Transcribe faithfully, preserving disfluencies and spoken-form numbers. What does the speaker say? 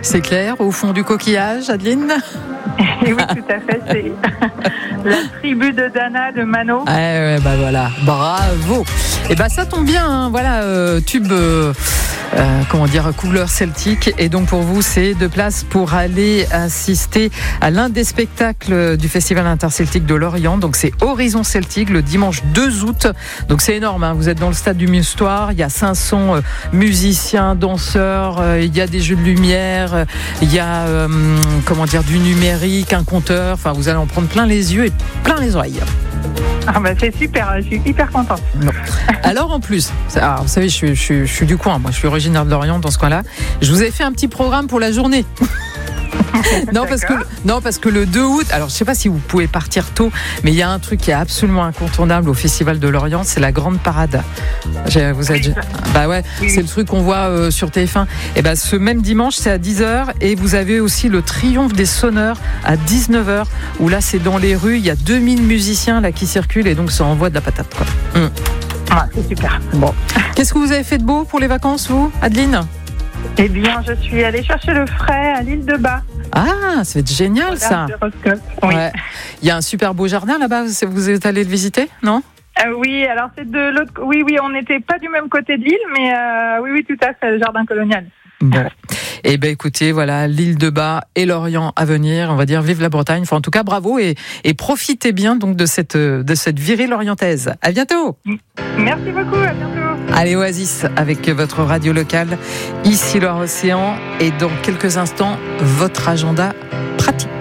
C'est clair, au fond du coquillage, Adeline? Et oui, tout à fait, c'est la tribu de Dana de Mano. Ah ouais, bah voilà, bravo. Et bah ça tombe bien, hein, voilà, euh, tube, euh, euh, comment dire, couleur celtique. Et donc pour vous, c'est deux places pour aller assister à l'un des spectacles du Festival interceltique de Lorient. Donc c'est Horizon Celtique le dimanche deux août. Donc c'est énorme, hein. Vous êtes dans le stade du Mustoire, il y a cinq cents euh, musiciens, danseurs, euh, il y a des jeux de lumière, euh, il y a euh, comment dire, du numérique, un compteur. Enfin, vous allez en prendre plein les yeux et plein les oreilles. Ah bah c'est super, je suis hyper contente. Non. Alors en plus, alors vous savez, je suis, je, suis, je suis du coin, moi je suis originaire de Lorient, dans ce coin-là. Je vous ai fait un petit programme pour la journée. non, parce que, non, parce que le deux août, alors je ne sais pas si vous pouvez partir tôt, mais il y a un truc qui est absolument incontournable au Festival de Lorient, c'est la grande parade. J'ai, vous avez, oui, bah ouais, oui. C'est le truc qu'on voit euh, sur T F un. Et bah, ce même dimanche, c'est à dix heures, et vous avez aussi le triomphe des sonneurs à dix-neuf heures, où là c'est dans les rues, il y a deux mille musiciens là qui circulent, et donc ça envoie de la patate, quoi. Hum. Ah, c'est super. Bon. Qu'est-ce que vous avez fait de beau pour les vacances, vous, Adeline? Eh bien, je suis allée chercher le frais à l'île de Bas. Ah, ça va être génial, ça. Oui. Ouais. Il y a un super beau jardin là-bas, vous êtes allé le visiter, non? euh, Oui, alors c'est de l'autre. Oui, oui, on n'était pas du même côté de l'île, mais euh, oui, oui, tout à fait, le jardin colonial. Bon. Eh bien, écoutez, voilà, l'île de Bas et Lorient à venir. On va dire vive la Bretagne. Enfin, en tout cas, bravo et, et profitez bien donc de cette, de cette virée lorientaise. À bientôt. Merci beaucoup, à bientôt. Allez, Oasis avec votre radio locale, ici Loire Océan. Et dans quelques instants, votre agenda pratique.